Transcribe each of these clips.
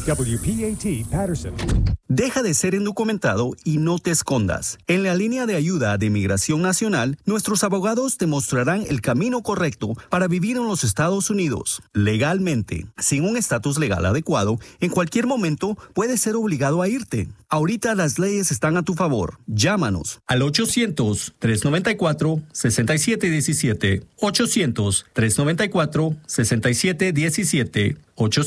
WPAT Patterson. Deja de ser indocumentado y no te escondas. En la línea de ayuda de Migración Nacional, nuestros abogados te mostrarán el camino correcto para vivir en los Estados Unidos. Legalmente, sin un estatus legal adecuado, en cualquier momento puedes ser obligado a irte. Ahorita las leyes están a tu favor. Llámanos al 800-394-6717. 800-394-6717.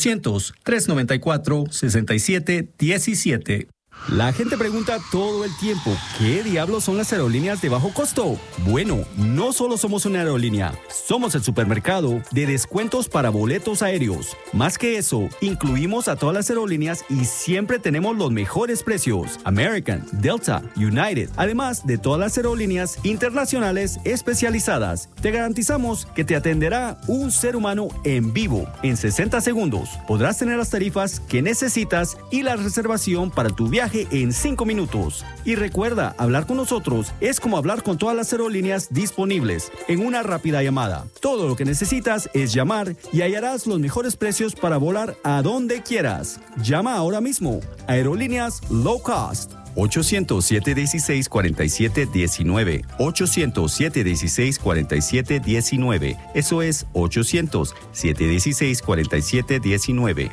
800-394-6717. La gente pregunta todo el tiempo, ¿qué diablos son las aerolíneas de bajo costo? Bueno, no solo somos una aerolínea, somos el supermercado de descuentos para boletos aéreos. Más que eso, incluimos a todas las aerolíneas y siempre tenemos los mejores precios. American, Delta, United, además de todas las aerolíneas internacionales especializadas. Te garantizamos que te atenderá un ser humano en vivo en 60 segundos. Podrás tener las tarifas que necesitas y la reservación para tu viaje en 5 minutos. Y recuerda, hablar con nosotros es como hablar con todas las aerolíneas disponibles en una rápida llamada. Todo lo que necesitas es llamar y hallarás los mejores precios para volar a donde quieras. Llama ahora mismo. Aerolíneas Low Cost. 800-716-4719. 800-716-4719. Eso es 800-716-4719.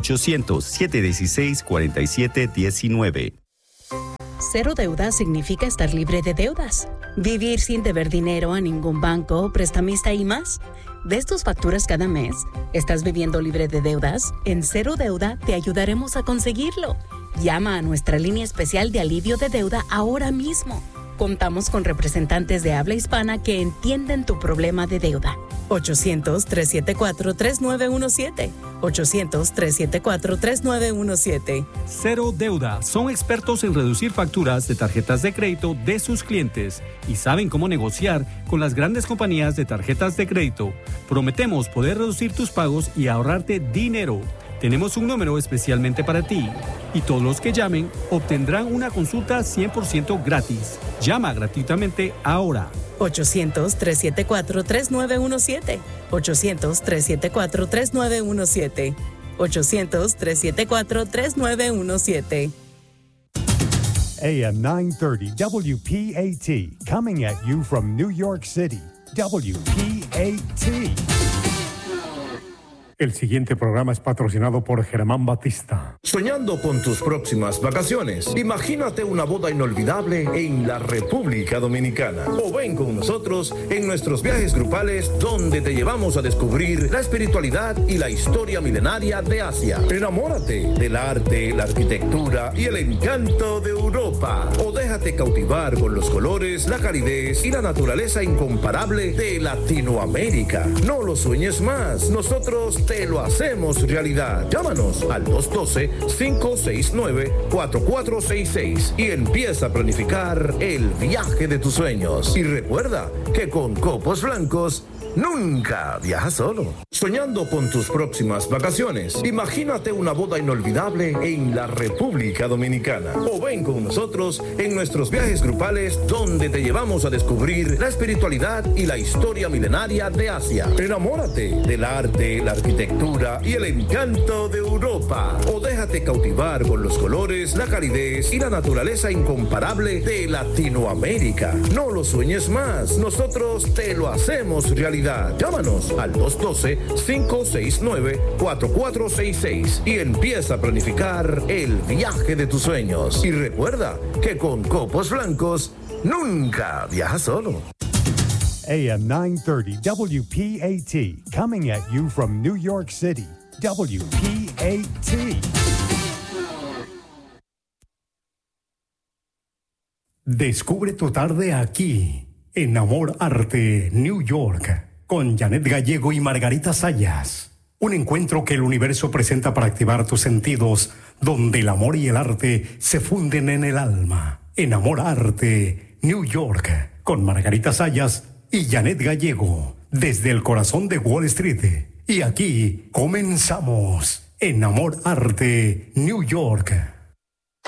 800-716-4719. Cero deuda significa estar libre de deudas, vivir sin deber dinero a ningún banco, prestamista y más. ¿Ves tus facturas cada mes? ¿Estás viviendo libre de deudas? En Cero Deuda te ayudaremos a conseguirlo. Llama a nuestra línea especial de alivio de deuda ahora mismo. Contamos con representantes de habla hispana que entienden tu problema de deuda. 800-374-3917. 800-374-3917. Cero Deuda. Son expertos en reducir facturas de tarjetas de crédito de sus clientes y saben cómo negociar con las grandes compañías de tarjetas de crédito. Prometemos poder reducir tus pagos y ahorrarte dinero. Tenemos un número especialmente para ti y todos los que llamen obtendrán una consulta 100% gratis. Llama gratuitamente ahora. 800-374-3917. 800-374-3917. 800-374-3917. AM 930 WPAT, coming at you from New York City. WPAT. El siguiente programa es patrocinado por Germán Batista. Soñando con tus próximas vacaciones, imagínate una boda inolvidable en la República Dominicana. O ven con nosotros en nuestros viajes grupales donde te llevamos a descubrir la espiritualidad y la historia milenaria de Asia. Enamórate del arte, la arquitectura y el encanto de Europa. O déjate cautivar con los colores, la calidez y la naturaleza incomparable de Latinoamérica. No lo sueñes más. Nosotros te lo hacemos realidad. Llámanos al 212-569-4466 y empieza a planificar el viaje de tus sueños. Y recuerda que con Copos Blancos nunca viajas solo. Soñando con tus próximas vacaciones, imagínate una boda inolvidable en la República Dominicana. O ven con nosotros en nuestros viajes grupales donde te llevamos a descubrir la espiritualidad y la historia milenaria de Asia. Enamórate del arte, la arquitectura y el encanto de Europa. O déjate cautivar con los colores, la calidez y la naturaleza incomparable de Latinoamérica. No lo sueñes más. Nosotros te lo hacemos realidad. Llámanos al 212-569-4466 y empieza a planificar el viaje de tus sueños. Y recuerda que con Copos Blancos nunca viajas solo. AM 930 WPAT, coming at you from New York City. WPAT. Descubre tu tarde aquí, en Amor Arte, New York, con Janet Gallego y Margarita Sayas. Un encuentro que el universo presenta para activar tus sentidos, donde el amor y el arte se funden en el alma. En Amor Arte, New York, con Margarita Sayas y Janet Gallego, desde el corazón de Wall Street. Y aquí comenzamos, en Amor Arte, New York.